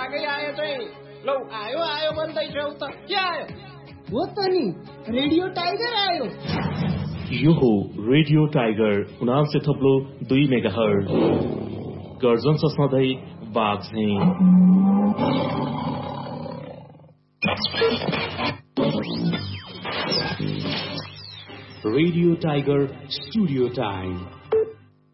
भागै आयो चाहिँ लौ आयो भन्दैछौ त के आयो हो त नि रेडियो टाइगर आयो यो हो रेडियो टाइगर 89.2 मेगाहर्ज गर्जन छ सधैँ बाघ झैं रेडियो टाइगर स्टुडियो टाइम